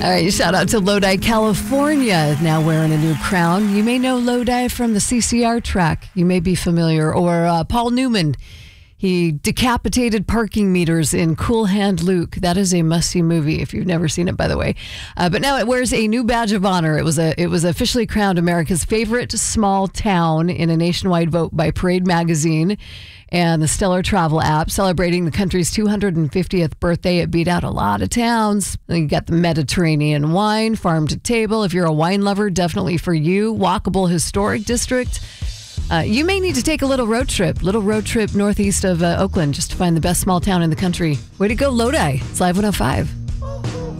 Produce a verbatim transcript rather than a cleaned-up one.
All right, shout out to Lodi, California, now wearing a new crown. You may know Lodi from the C C R track. You may be familiar. Or uh, Paul Newman. He decapitated parking meters in Cool Hand Luke. That is a must-see movie if you've never seen it, by the way. Uh, but now it wears a new badge of honor. It was a it was officially crowned America's favorite small town in a nationwide vote by Parade Magazine and the Stellar Travel app, celebrating the country's two hundred fiftieth birthday. It beat out a lot of towns. You got the Mediterranean wine, farm to table. If you're a wine lover, definitely for you. Walkable historic district. Uh, you may need to take a little road trip, little road trip northeast of uh, Oakland just to find the best small town in the country. Way to go, Lodi. It's Live one oh five.